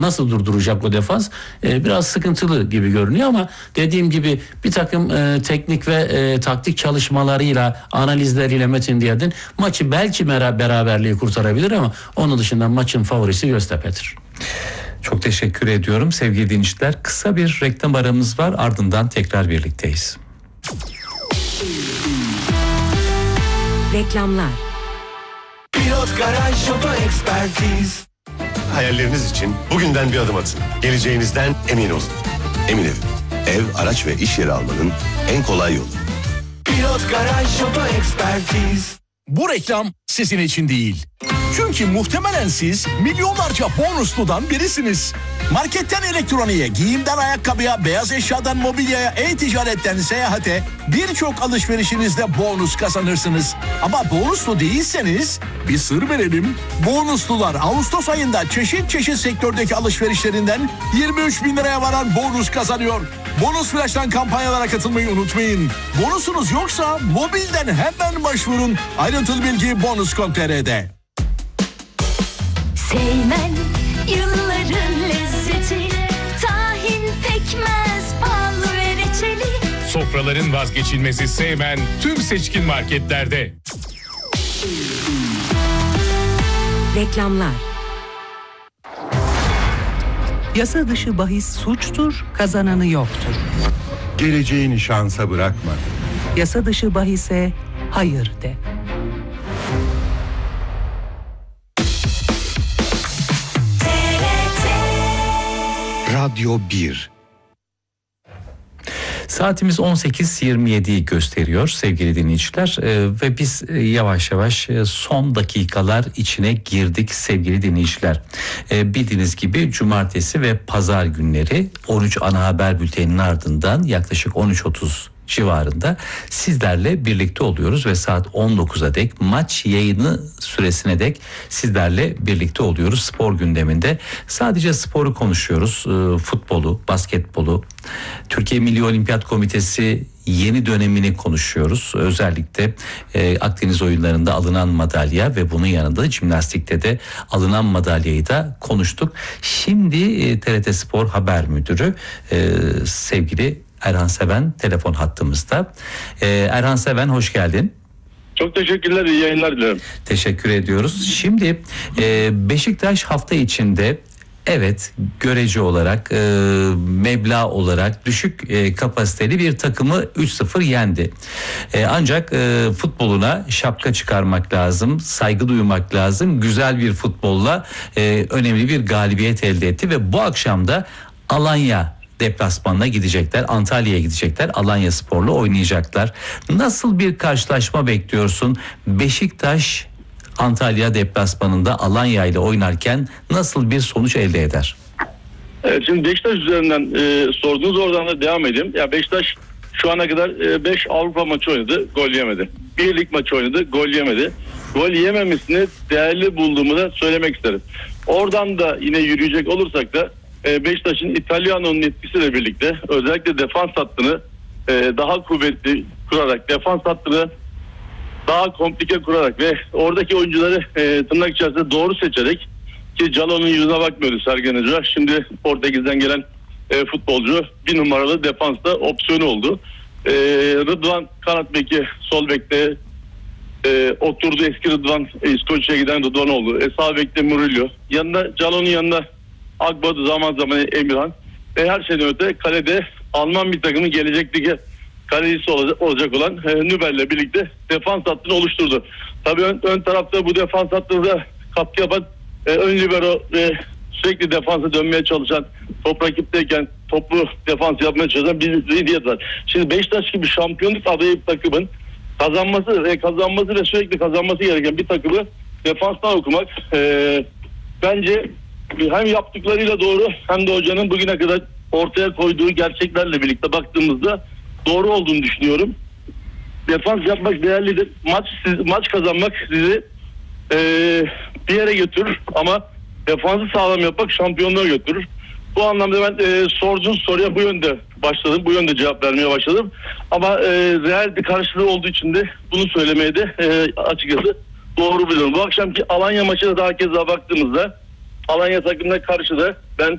nasıl durduracak o defans? Biraz sıkıntılı gibi görünüyor ama dediğim gibi bir takım teknik ve taktik çalışmalarıyla, analizleriyle Metin Diyadin maçı belki beraberliği kurtarabilir ama onun dışında maçın favorisi Göztepe'dir. Çok teşekkür ediyorum sevgili dinleyiciler. Kısa bir reklam aramız var, ardından tekrar birlikteyiz. Reklamlar. Pilot Garaj Oto Ekspertiz. Hayalleriniz için bugünden bir adım atın. Geleceğinizden emin olun. Emin Ev. Ev, araç ve iş yeri almanın en kolay yolu. Pilot Garaj Oto Ekspertiz. Bu reklam sizin için değil. Çünkü muhtemelen siz milyonlarca bonusludan birisiniz. Marketten elektroniğe, giyimden ayakkabıya, beyaz eşyadan mobilyaya, e-ticaretten seyahate birçok alışverişinizde bonus kazanırsınız. Ama bonuslu değilseniz bir sır verelim. Bonuslular Ağustos ayında çeşit çeşit sektördeki alışverişlerinden 23 bin liraya varan bonus kazanıyor. Bonus Flash'tan kampanyalara katılmayı unutmayın. Bonusunuz yoksa mobilden hemen başvurun. Ayrıntılı bilgi bonus.com.tr'de. Seymen yılların lezzeti, tahin, pekmez, bal ve reçeli. Sofraların vazgeçilmezi Seymen tüm seçkin marketlerde. Reklamlar. Yasa dışı bahis suçtur, kazananı yoktur. Geleceğini şansa bırakma. Yasa dışı bahise hayır de. Radyo 1. Saatimiz 18.27'yi gösteriyor sevgili dinleyiciler ve biz yavaş yavaş son dakikalar içine girdik sevgili dinleyiciler. Bildiğiniz gibi cumartesi ve pazar günleri 13 ana haber bülteninin ardından yaklaşık 13.30 civarında sizlerle birlikte oluyoruz ve saat 19'a dek maç yayını süresine dek sizlerle birlikte oluyoruz. Spor gündeminde sadece sporu konuşuyoruz, futbolu, basketbolu, Türkiye Milli Olimpiyat Komitesi yeni dönemini konuşuyoruz. Özellikle Akdeniz oyunlarında alınan madalya ve bunun yanında jimnastikte de alınan madalyayı da konuştuk. Şimdi TRT Spor Haber Müdürü sevgili Erhan Seven telefon hattımızda. Erhan Seven hoş geldin. Çok teşekkürler, iyi yayınlar dilerim. Teşekkür ediyoruz. Şimdi Beşiktaş hafta içinde evet görece olarak meblağ olarak düşük kapasiteli bir takımı 3-0 yendi. Ancak futboluna şapka çıkarmak lazım, saygı duymak lazım. Güzel bir futbolla önemli bir galibiyet elde etti ve bu akşam da Alanya deplasmanına gidecekler. Antalya'ya gidecekler. Alanyaspor'la oynayacaklar. Nasıl bir karşılaşma bekliyorsun? Beşiktaş Antalya deplasmanında Alanya ile oynarken nasıl bir sonuç elde eder? Evet, şimdi Beşiktaş üzerinden sordunuz, oradan da devam edeyim. Ya Beşiktaş şu ana kadar 5 Avrupa maçı oynadı, gol yemedi. 1 lig maçı oynadı, gol yemedi. Gol yememesini değerli bulduğumu da söylemek isterim. Oradan da yine yürüyecek olursak da Beşiktaş'ın İtalyano'nun etkisiyle birlikte özellikle defans hattını daha kuvvetli kurarak, defans hattını daha komplike kurarak ve oradaki oyuncuları tırnak içerisinde doğru seçerek, ki Calon'un yüzüne bakmıyordu Sergen Hoca. Şimdi Portekiz'den gelen futbolcu bir numaralı defansta opsiyonu oldu. Rıdvan kanat beki, sol bekte oturdu, eski Rıdvan, İskoçya'ya giden Rıdvan oldu. Sağ bekte Murillo. Yanında Calon'un yanında Agbadu, zaman zaman Emirhan. Ve her şeyden öte kalede Alman bir takımın gelecek lige kalecisi olacak olan Nübel'le birlikte defans hattını oluşturdu. Tabii ön tarafta bu defans hattında da katkı yapan ön libero ve sürekli defansa dönmeye çalışan, top rakipteyken toplu defans yapmaya çalışan bir zihniyet var. Şimdi Beşiktaş gibi şampiyonluk adayı bir takımın kazanması ve sürekli kazanması gereken bir takımı defanstan okumak bence hem yaptıklarıyla doğru hem de hocanın bugüne kadar ortaya koyduğu gerçeklerle birlikte baktığımızda doğru olduğunu düşünüyorum. Defans yapmak değerlidir. Maç kazanmak sizi bir yere götürür ama defansı sağlam yapmak şampiyonluğa götürür. Bu anlamda ben sorduğunuz soruya bu yönde başladım. Bu yönde cevap vermeye başladım. Ama reel bir karşılığı olduğu için de bunu söylemeye de açıkçası doğru biliyorum. Bu akşamki Alanya maçına daha kez daha baktığımızda Alanya takımına karşı da ben